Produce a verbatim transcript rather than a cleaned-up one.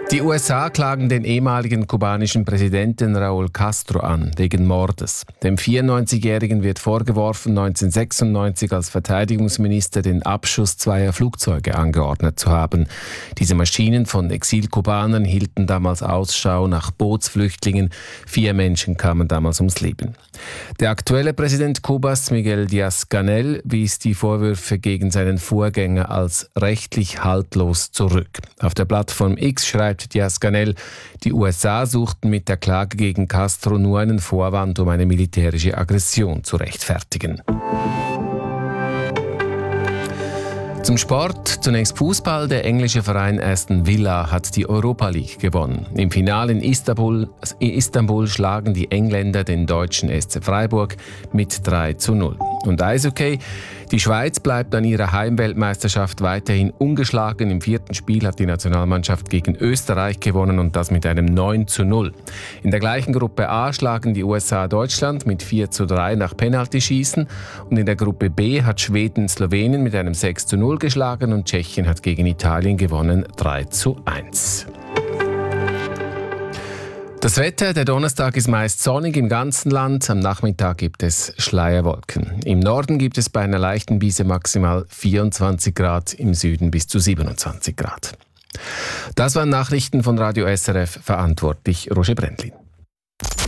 Die U S A klagen den ehemaligen kubanischen Präsidenten Raúl Castro an, wegen Mordes. Dem vierundneunzigjährigen wird vorgeworfen, neunzehnhundertsechsundneunzig als Verteidigungsminister den Abschuss zweier Flugzeuge angeordnet zu haben. Diese Maschinen von Exilkubanern hielten damals Ausschau nach Bootsflüchtlingen. Vier Menschen kamen damals ums Leben. Der aktuelle Präsident Kubas, Miguel Díaz-Canel, wies die Vorwürfe gegen seinen Vorgänger als rechtlich haltlos zurück. Auf der Plattform X schreibt Díaz-Canel, die U S A suchten mit der Klage gegen Castro nur einen Vorwand, um eine militärische Aggression zu rechtfertigen. Zum Sport, zunächst Fußball. Der englische Verein Aston Villa hat die Europa League gewonnen. Im Finale in Istanbul, in Istanbul schlagen die Engländer den deutschen S C Freiburg mit drei zu null. Und Eishockey. Die Schweiz bleibt an ihrer Heimweltmeisterschaft weiterhin ungeschlagen. Im vierten Spiel hat die Nationalmannschaft gegen Österreich gewonnen und das mit einem neun zu null. In der gleichen Gruppe A schlagen die U S A Deutschland mit vier zu drei nach Penaltyschießen und in der Gruppe B hat Schweden Slowenien mit einem sechs zu null geschlagen und Tschechien hat gegen Italien gewonnen drei zu eins. Das Wetter, der Donnerstag ist meist sonnig im ganzen Land. Am Nachmittag gibt es Schleierwolken. Im Norden gibt es bei einer leichten Brise maximal vierundzwanzig Grad, im Süden bis zu siebenundzwanzig Grad. Das waren Nachrichten von Radio S R F, verantwortlich Roger Brendlin.